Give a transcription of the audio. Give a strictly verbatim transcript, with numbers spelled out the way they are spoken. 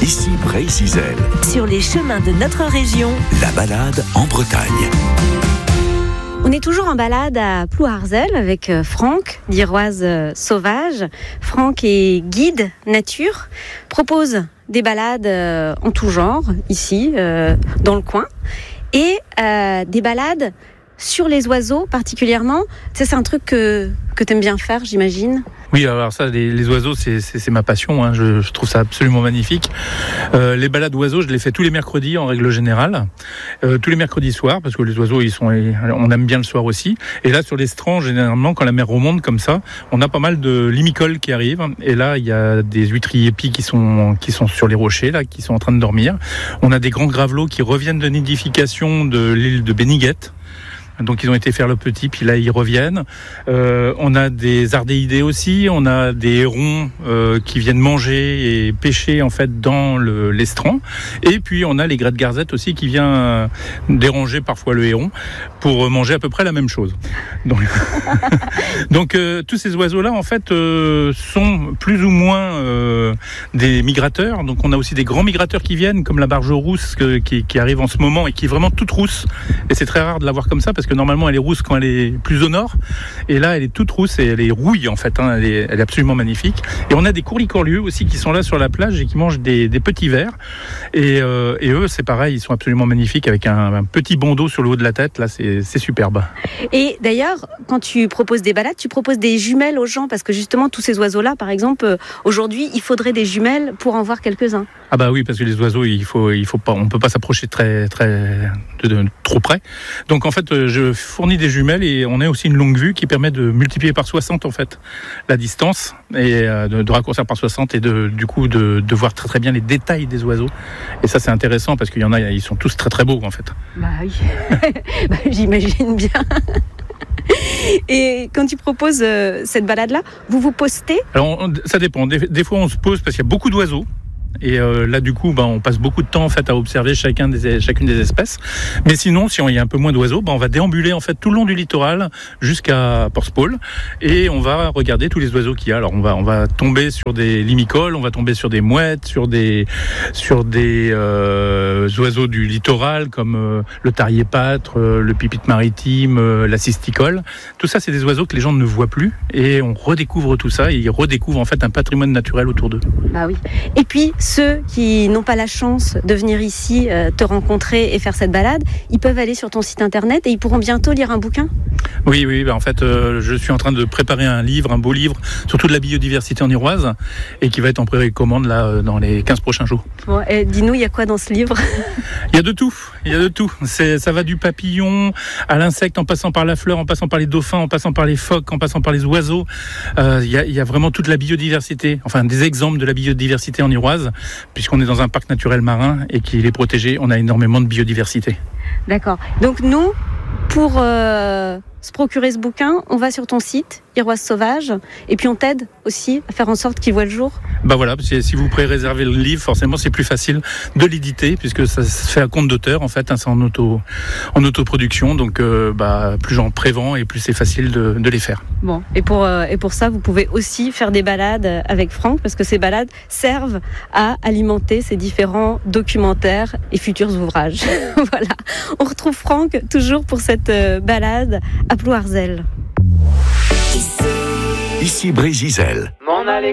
Ici Bray-Zizel. Sur les chemins de notre région, la balade en Bretagne. On est toujours en balade à Plouharzel avec Franck d'Iroise Sauvage. Franck est guide nature, propose des balades en tout genre ici, euh, dans le coin, et euh, des balades sur les oiseaux particulièrement. Ça, c'est un truc que, que tu aimes bien faire, j'imagine. Oui, alors ça, les, les oiseaux, c'est, c'est, c'est ma passion. Hein. Je, je trouve ça absolument magnifique. Euh, les balades oiseaux, je les fais tous les mercredis en règle générale, euh, tous les mercredis soirs, parce que les oiseaux, ils sont, on aime bien le soir aussi. Et là, sur l'estran, généralement, quand la mer remonte comme ça, on a pas mal de limicoles qui arrivent. Et là, il y a des huîtriers épis qui sont qui sont sur les rochers, là, qui sont en train de dormir. On a des grands gravelots qui reviennent de nidification de l'île de Béniguette. Donc ils ont été faire le petit, puis là ils reviennent. Euh, on a des ardéidés aussi, on a des hérons euh, qui viennent manger et pêcher en fait dans le, l'estran. Et puis on a les grès de garzette aussi qui viennent euh, déranger parfois le héron pour manger à peu près la même chose. Donc, Donc euh, tous ces oiseaux-là en fait euh, sont plus ou moins euh, des migrateurs. Donc on a aussi des grands migrateurs qui viennent, comme la barge rousse que, qui, qui arrive en ce moment et qui est vraiment toute rousse. Et c'est très rare de la voir comme ça parce parce que normalement elle est rousse quand elle est plus au nord, et là elle est toute rousse et elle est rouille en fait, hein. elle, est, elle est absolument magnifique. Et on a des courlicorlieux aussi qui sont là sur la plage et qui mangent des, des petits vers, et, euh, et eux c'est pareil, ils sont absolument magnifiques avec un, un petit bandeau sur le haut de la tête, là c'est, c'est superbe. Et d'ailleurs, quand tu proposes des balades, tu proposes des jumelles aux gens, parce que justement tous ces oiseaux-là, par exemple, euh, aujourd'hui il faudrait des jumelles pour en voir quelques-uns. Ah bah oui, parce que les oiseaux, il faut, il faut pas, on peut pas s'approcher très, très, de, de, trop près. Donc en fait, je fournis des jumelles et on a aussi une longue vue qui permet de multiplier par soixante en fait la distance et de, de raccourcir par soixante et de, du coup de, de voir très très bien les détails des oiseaux. Et ça c'est intéressant parce qu'il y en a, ils sont tous très très beaux en fait. Bah oui, bah, j'imagine bien. Et quand tu proposes euh, cette balade-là, vous vous postez ? Alors on, ça dépend. Des, des fois on se pose parce qu'il y a beaucoup d'oiseaux. Et euh, là, du coup, bah, on passe beaucoup de temps en fait à observer chacun des, chacune des espèces. Mais sinon, si on y a un peu moins d'oiseaux, bah, on va déambuler en fait tout le long du littoral jusqu'à Portspaul et on va regarder tous les oiseaux qu'il y a. Alors, on va on va tomber sur des limicoles, on va tomber sur des mouettes, sur des sur des euh, oiseaux du littoral comme euh, le tarier-pâtre, euh, le pipite maritime, euh, la cisticole. Tout ça, c'est des oiseaux que les gens ne voient plus et on redécouvre tout ça. Et ils redécouvrent en fait un patrimoine naturel autour d'eux. Bah oui. Et puis ceux qui n'ont pas la chance de venir ici euh, te rencontrer et faire cette balade, ils peuvent aller sur ton site internet et ils pourront bientôt lire un bouquin ? Oui, oui, bah en fait, euh, je suis en train de préparer un livre, un beau livre, sur toute la biodiversité en Iroise, et qui va être en précommande là euh, dans les quinze prochains jours. Bon, et dis-nous, il y a quoi dans ce livre ? Il y a de tout, il y a de tout. C'est, ça va du papillon à l'insecte, en passant par la fleur, en passant par les dauphins, en passant par les phoques, en passant par les oiseaux. Euh, il y a, il y a vraiment toute la biodiversité, enfin des exemples de la biodiversité en Iroise, puisqu'on est dans un parc naturel marin et qu'il est protégé, on a énormément de biodiversité. D'accord. Donc nous, pour euh, se procurer ce bouquin, on va sur ton site, Iroise Sauvage, et puis on t'aide aussi à faire en sorte qu'il voit le jour. Bah voilà, parce que si vous pré-réservez le livre, forcément c'est plus facile de l'éditer, puisque ça se fait à compte d'auteur, en fait, hein, c'est en auto, en autoproduction, donc euh, bah, plus j'en prévends et plus c'est facile de, de les faire. Bon, et pour, euh, et pour ça, vous pouvez aussi faire des balades avec Franck, parce que ces balades servent à alimenter ces différents documentaires et futurs ouvrages. Voilà, on retrouve Franck toujours pour cette euh, balade à Plouharzel. Ici Bray-Zizel. M'en aller